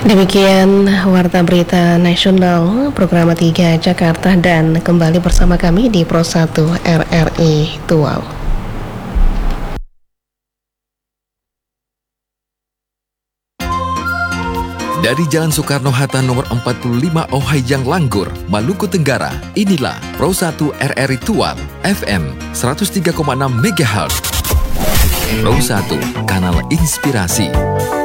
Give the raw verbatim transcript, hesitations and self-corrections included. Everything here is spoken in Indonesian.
Demikian Warta Berita Nasional Program tiga Jakarta, dan kembali bersama kami di Pro satu R R I Tual. Dari Jalan Soekarno-Hatta nomor empat puluh lima Ohayjang Langgur, Maluku Tenggara, inilah Pro satu R R I Tual F M seratus tiga koma enam megahertz. Pro satu, kanal inspirasi.